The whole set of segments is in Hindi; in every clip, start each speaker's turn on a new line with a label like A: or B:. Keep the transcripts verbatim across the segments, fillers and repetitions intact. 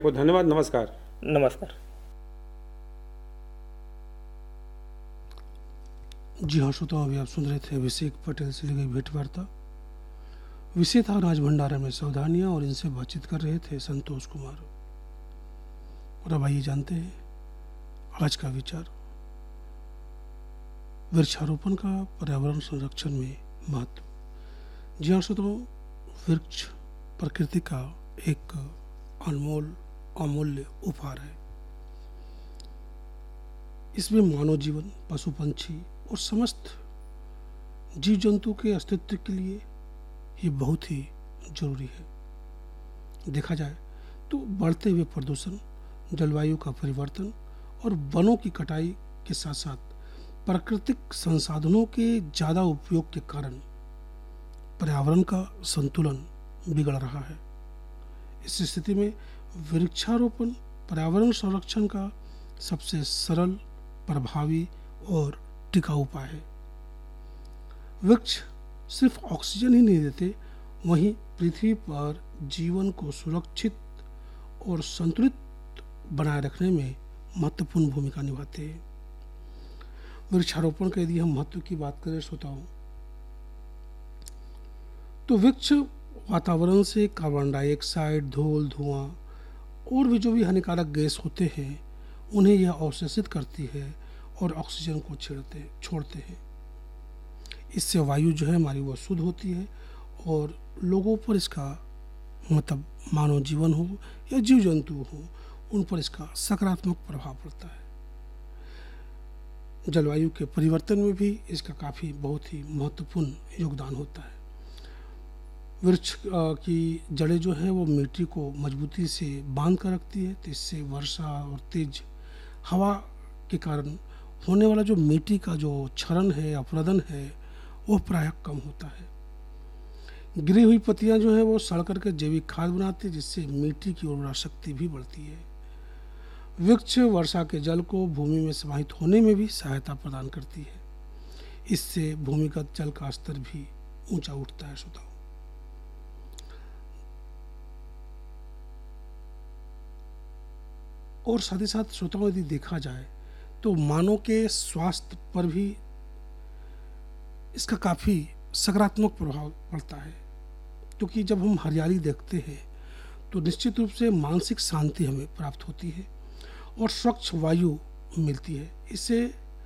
A: बहुत धन्यवाद। नमस्कार।
B: नमस्कार।
C: जी हाँ श्रोताओं, अभी आप सुन रहे थे अभिषेक पटेल से ली गई भेंट वार्ता। विषय था राज भंडारा में सावधानियां और इनसे बातचीत कर रहे थे संतोष कुमार। और अब आइए जानते हैं आज का विचार, वृक्षारोपण का पर्यावरण संरक्षण में महत्व। जी हाँ श्रोताओं, वृक्ष प्रकृति का एक अनमोल अमूल्य उपहार है। इसमें मानव जीवन, पशु पंछी और समस्त जीव जंतु के अस्तित्व के लिए ये बहुत ही जरूरी है। देखा जाए तो बढ़ते हुए प्रदूषण, जलवायु का परिवर्तन और वनों की कटाई के साथ साथ प्राकृतिक संसाधनों के ज़्यादा उपयोग के कारण पर्यावरण का संतुलन बिगड़ रहा है। इस स्थिति में वृक्षारोपण पर्यावरण संरक्षण का सबसे सरल, प्रभावी और टिकाऊ उपाय है। वृक्ष सिर्फ ऑक्सीजन ही नहीं देते, वहीं पृथ्वी पर जीवन को सुरक्षित और संतुलित बनाए रखने में महत्वपूर्ण भूमिका निभाते हैं। वृक्षारोपण के यदि हम महत्व की बात करें श्रोताओं, तो वृक्ष वातावरण से कार्बन डाइऑक्साइड, धूल, धुआं और भी जो भी हानिकारक गैस होते हैं उन्हें यह अवशोषित करती है और ऑक्सीजन को छेड़ते छोड़ते हैं। इससे वायु जो है हमारी वो शुद्ध होती है और लोगों पर इसका, मतलब मानव जीवन हो या जीव जंतु हो, उन पर इसका सकारात्मक प्रभाव पड़ता है। जलवायु के परिवर्तन में भी इसका काफ़ी बहुत ही महत्वपूर्ण योगदान होता है। वृक्ष की जड़ें जो हैं वो मिट्टी को मजबूती से बांध कर रखती है, तो इससे वर्षा और तेज हवा के कारण होने वाला जो मिट्टी का जो क्षरण है, अपरदन है, वो प्रायः कम होता है। गिरी हुई पत्तियां जो है वो सड़ करके जैविक खाद बनाती है, जिससे मिट्टी की उर्वरा शक्ति भी बढ़ती है। वृक्ष वर्षा के जल को भूमि में समाहित होने में भी सहायता प्रदान करती है। इससे भूमिगत जल का स्तर भी ऊंचा उठता है श्रोताओं। और साथ ही साथ श्रोताओं, यदि देखा जाए तो मानव के स्वास्थ्य पर भी इसका काफ़ी सकारात्मक प्रभाव पड़ता है, क्योंकि जब हम हरियाली देखते हैं तो निश्चित रूप से मानसिक शांति हमें प्राप्त होती है और स्वच्छ वायु मिलती है। इससे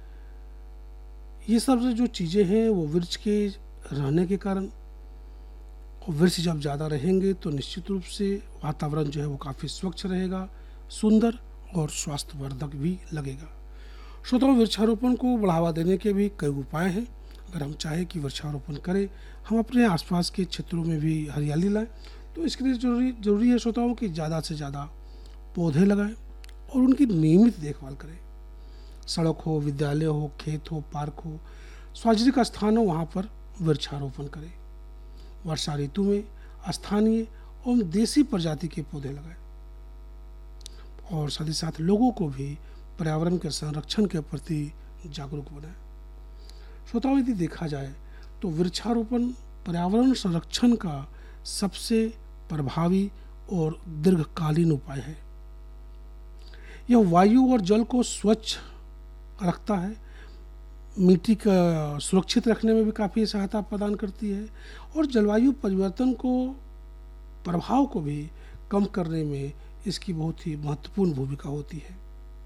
C: ये सब जो चीज़ें हैं वो वृक्ष के रहने के कारण, और वृक्ष जब ज़्यादा रहेंगे तो निश्चित रूप से वातावरण जो है वो काफ़ी स्वच्छ रहेगा, सुंदर और स्वास्थ्यवर्धक भी लगेगा। श्रोताओं, वृक्षारोपण को बढ़ावा देने के भी कई उपाय हैं। अगर हम चाहें कि वृक्षारोपण करें, हम अपने आसपास के क्षेत्रों में भी हरियाली लाएं, तो इसके लिए जरूरी जरूरी है श्रोताओं कि ज़्यादा से ज़्यादा पौधे लगाएं और उनकी नियमित देखभाल करें। सड़क हो, विद्यालय हो, खेत हो, पार्क हो, सार्वजनिक स्थान हो, वहाँ पर वृक्षारोपण करें। वर्षा ऋतु में स्थानीय एवं देसी प्रजाति के पौधे लगाएं और साथ ही साथ लोगों को भी पर्यावरण के संरक्षण के प्रति जागरूक बनाएं। श्रोताओं, यदि देखा जाए तो वृक्षारोपण पर्यावरण संरक्षण का सबसे प्रभावी और दीर्घकालीन उपाय है। यह वायु और जल को स्वच्छ रखता है, मिट्टी का सुरक्षित रखने में भी काफ़ी सहायता प्रदान करती है और जलवायु परिवर्तन को प्रभाव को भी कम करने में इसकी बहुत ही महत्वपूर्ण भूमिका होती है।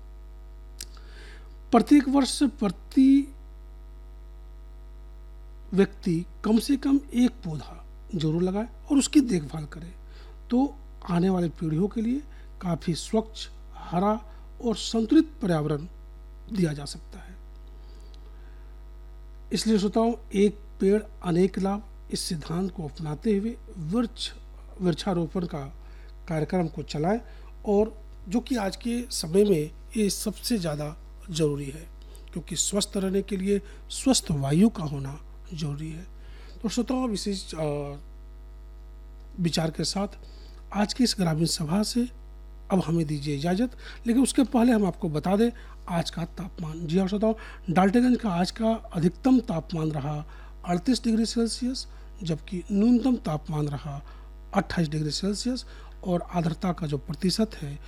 C: प्रत्येक वर्ष प्रति व्यक्ति कम से कम एक पौधा जरूर लगाए और उसकी देखभाल करे, तो आने वाली पीढ़ियों के लिए काफ़ी स्वच्छ, हरा और संतुलित पर्यावरण दिया जा सकता है। इसलिए श्रोताओं, एक पेड़ अनेक लाभ, इस सिद्धांत को अपनाते हुए वृक्ष वृक्षारोपण का कार्यक्रम को चलाएं, और जो कि आज के समय में ये सबसे ज़्यादा ज़रूरी है, क्योंकि स्वस्थ रहने के लिए स्वस्थ वायु का होना जरूरी है। तो श्रोताओं, विशेष विचार के साथ आज की इस ग्रामीण सभा से अब हमें दीजिए इजाज़त, लेकिन उसके पहले हम आपको बता दें आज का तापमान। जी हाँ श्रोताओं, डाल्टनगंज का आज का अधिकतम तापमान रहा अड़तीस डिग्री सेल्सियस, जबकि न्यूनतम तापमान रहा अट्ठाईस डिग्री सेल्सियस और आर्द्रता का जो प्रतिशत है